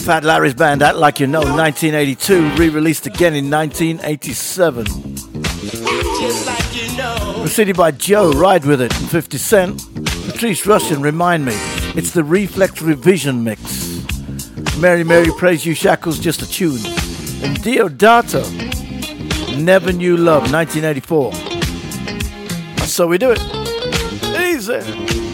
Fat Larry's band, Act Like You Know, 1982, re-released again in 1987. Preceded by Joe, Ride With It, and 50 Cent. Patrice Rushen, Remind Me. It's the Reflex Revision mix. Mary Mary Praise You Shackles, just a tune. And Deodato, Never Knew Love, 1984. So we do it. Easy.